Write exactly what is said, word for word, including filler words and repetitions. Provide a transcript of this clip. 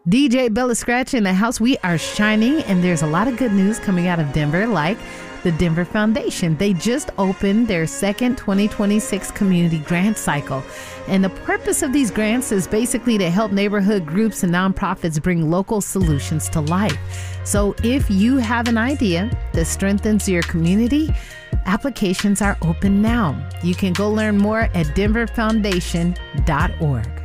D J Bella Scratch in the house. We are shining, and there's a lot of good news coming out of Denver, like the Denver Foundation. They just opened their second twenty twenty-six community grant cycle. And the purpose of these grants is basically to help neighborhood groups and nonprofits bring local solutions to life. So if you have an idea that strengthens your community, applications are open now. You can go learn more at denver foundation dot org.